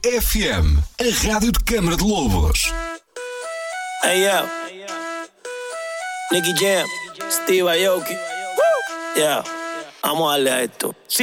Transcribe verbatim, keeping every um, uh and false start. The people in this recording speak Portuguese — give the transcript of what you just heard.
F M, a rádio de Câmara de Lobos. Hey yo, Nicky Jam, Steve Aoki. Yeah, vamos a darle a esto.